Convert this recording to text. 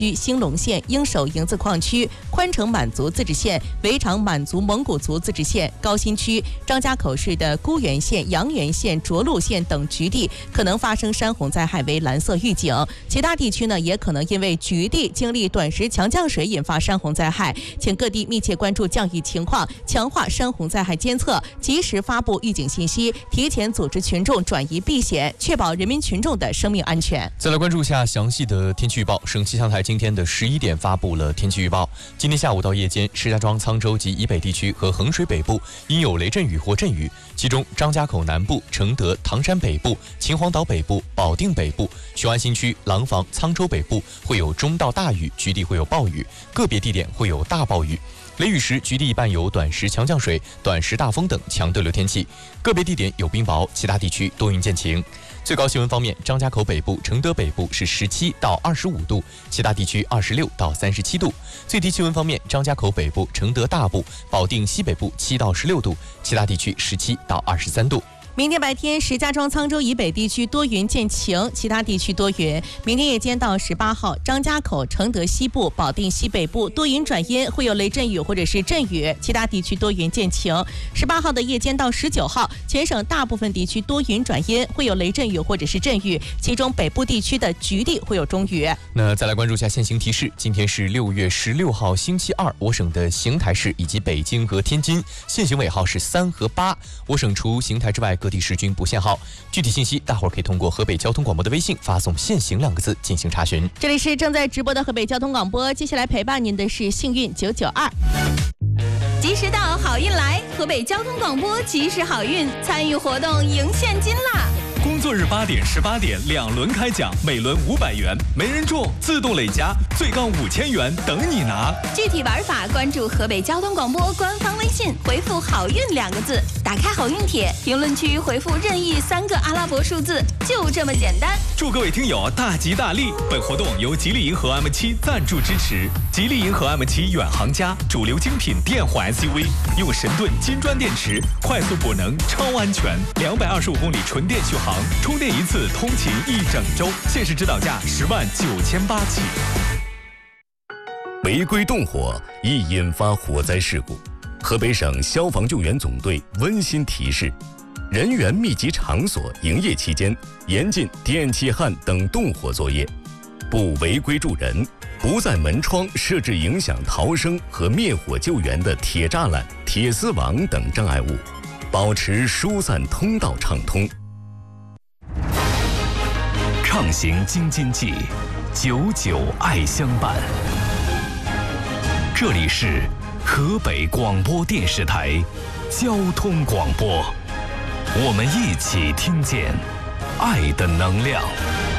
区兴隆县、应首营自矿区、宽城满族自治县、围场满族蒙古族自治县、高新区、张家口市的孤源县、阳源县、涿鹿县等局地可能发生山洪灾害为蓝色预警，其他地区呢也可能因为局地经历短时强降水引发山洪灾害，请各地密切关注降雨情况，强化山洪灾害监测，及时发布预警信息，提前组织群众转移避险，确保人民群众的生命安全。 再来关注一下详细的天气预报。省气象台今天的11点发布了天气预报。今天下午到夜间，石家庄、沧州及以北地区和衡水北部应有雷阵雨或阵雨，其中张家口南部、承德、唐山北部、秦皇岛北部、保定北部、雄安新区、廊坊、沧州北部会有中到大雨，局地会有暴雨，个别地点会有大暴雨。雷雨时，局地伴有短时强降水、短时大风等强对流天气，个别地点有冰雹，其他地区多云见晴。最高气温方面，张家口北部、承德北部是17到25度，其他地区26到37度。最低气温方面，张家口北部、承德大部、保定西北部7到16度，其他地区17到23度。 明天白天，石家庄、沧州以北地区多云见晴，其他地区多云。明天夜间到18号，张家口、承德西部、保定西北部多云转阴，会有雷阵雨或者是阵雨，其他地区多云见晴。18号的夜间到19号，全省大部分地区多云转阴，会有雷阵雨或者是阵雨，其中北部地区的局地会有中雨。 那再来关注一下现行提示，今天是6月16号星期二，我省的邢台市以及北京和天津限行尾号是3和8，我省除邢台之外各地市均不限号。具体信息大伙儿可以通过河北交通广播的微信发送限行2个字进行查询。 这里是正在直播的河北交通广播，接下来陪伴您的是幸运992。 及时到，好运来！河北交通广播及时好运，参与活动赢现金啦！ 工作日8点、18点2轮开奖，每轮500元，没人中自动累加，最高5000元等你拿。 具体玩法关注河北交通广播官方微信，回复好运2个字，打开好运帖，评论区回复任意3个阿拉伯数字，就这么简单。 祝各位听友大吉大利！本活动由吉利银河 M7赞助支持。吉利银河 M7远航家主流精品电混 SUV， 用神盾金砖电池，快速补能，超安全，225公里纯电续航，充电一次通勤1整周，限时指导价10.98万起。 违规动火易引发火灾事故，河北省消防救援总队温馨提示：人员密集场所营业期间，严禁电气焊等动火作业，不违规助人，不在门窗设置影响逃生和灭火救援的铁栅栏、铁丝网等障碍物，保持疏散通道畅通。 畅行京津冀，久久爱相伴。这里是河北广播电视台交通广播，我们一起听见爱的能量。